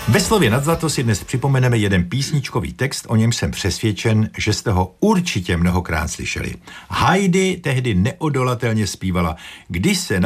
Ve slově nad zlato si dnes připomeneme jeden písničkový text, o něm jsem přesvědčen, že jste ho určitě mnohokrát slyšeli. Heidi tehdy neodolatelně zpívala Když se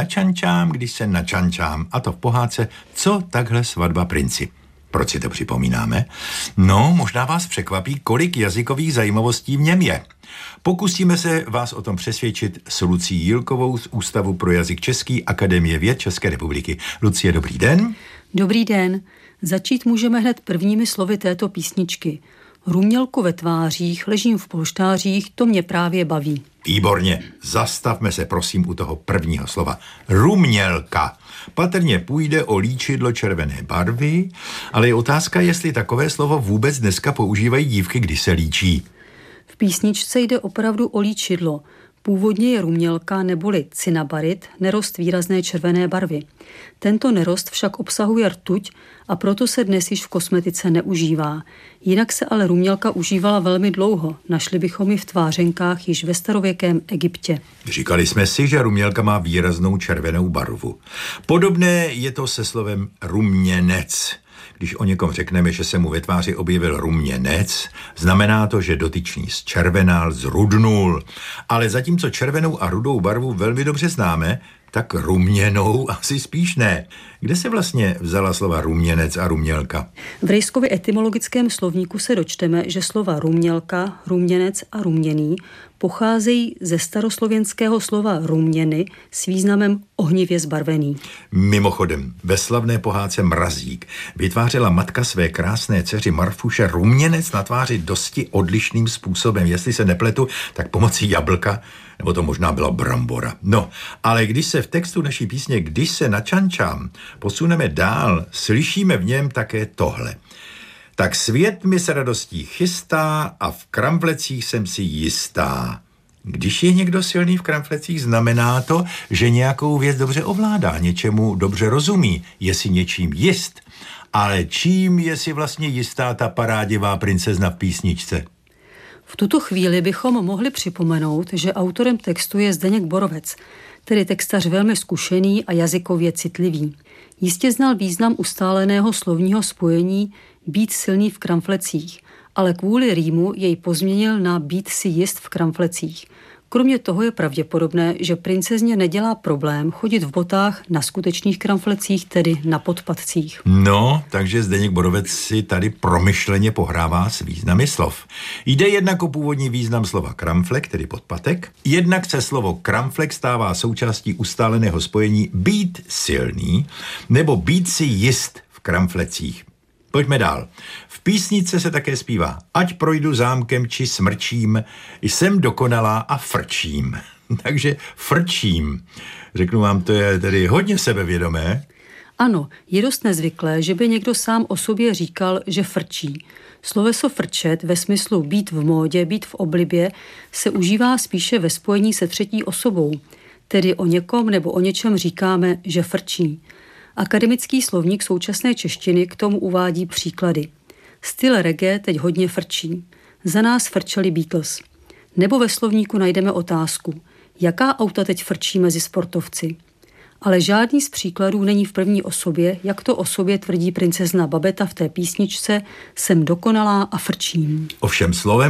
načančám, a to v pohádce Co takhle svatba princi. Proč si to připomínáme? No, možná vás překvapí, kolik jazykových zajímavostí v něm je. Pokusíme se vás o tom přesvědčit s Lucí Jílkovou z Ústavu pro jazyk český Akademie věd České republiky. Lucie, dobrý den. Dobrý den. Začít můžeme hned prvními slovy této písničky. Rumělku ve tvářích, ležím v polštářích, to mě právě baví. Výborně, zastavme se prosím u toho prvního slova. Rumělka. Patrně půjde o líčidlo červené barvy, ale je otázka, jestli takové slovo vůbec dneska používají dívky, když se líčí. V písničce jde opravdu o líčidlo. Původně je rumělka neboli cinnabarid, nerost výrazné červené barvy. Tento nerost však obsahuje rtuť a proto se dnes již v kosmetice neužívá. Jinak se ale rumělka užívala velmi dlouho. Našli bychom ji v tvářenkách již ve starověkém Egyptě. Říkali jsme si, že rumělka má výraznou červenou barvu. Podobné je to se slovem ruměnec. Když o někom řekneme, že se mu ve tváři objevil ruměnec, znamená to, že dotyčný zčervenal, zrudnul. Ale zatímco červenou a rudou barvu velmi dobře známe, tak ruměnou asi spíš ne. Kde se vlastně vzala slova ruměnec a rumělka? V Rejskově etymologickém slovníku se dočteme, že slova rumělka, ruměnec a ruměný pocházejí ze staroslověnského slova ruměny s významem ohnivě zbarvený. Mimochodem, ve slavné pohádce Mrazík vytvářela matka své krásné dceři Marfuše ruměnec na tváři dosti odlišným způsobem. Jestli se nepletu, tak pomocí jablka, nebo to možná byla brambora. No, ale když se v textu naší písně Když se načančám posuneme dál, slyšíme v něm také tohle. Tak svět mi se radostí chystá a v kramflecích jsem si jistá. Když je někdo silný v kramflecích, znamená to, že nějakou věc dobře ovládá, něčemu dobře rozumí, je si něčím jist. Ale čím je si vlastně jistá ta parádivá princezna v písničce? V tuto chvíli bychom mohli připomenout, že autorem textu je Zdeněk Borovec, tedy textař velmi zkušený a jazykově citlivý. Jistě znal význam ustáleného slovního spojení být silný v kramflecích, ale kvůli rýmu jej pozměnil na být si jist v kramflecích. Kromě toho je pravděpodobné, že princezně nedělá problém chodit v botách na skutečných kramflecích, tedy na podpatcích. No, takže Zdeněk Borovec si tady promyšleně pohrává s významy slov. Jde jednak o původní význam slova kramflek, tedy podpatek, jednak se slovo kramflek stává součástí ustáleného spojení být silný nebo být si jist v kramflecích. Pojďme dál. V písničce se také zpívá Ať projdu zámkem či smrčím, jsem dokonalá a frčím. Takže frčím. Řeknu vám, to je tedy hodně sebevědomé. Ano, je dost nezvyklé, že by někdo sám o sobě říkal, že frčí. Sloveso frčet ve smyslu být v módě, být v oblibě se užívá spíše ve spojení se třetí osobou. Tedy o někom nebo o něčem říkáme, že frčí. Akademický slovník současné češtiny k tomu uvádí příklady. Styl reggae teď hodně frčí. Za nás frčeli Beatles. Nebo ve slovníku najdeme otázku, jaká auta teď frčí mezi sportovci. Ale žádný z příkladů není v první osobě, jak to o sobě tvrdí princezna Babeta v té písničce Jsem dokonalá a frčím. Ovšem slovem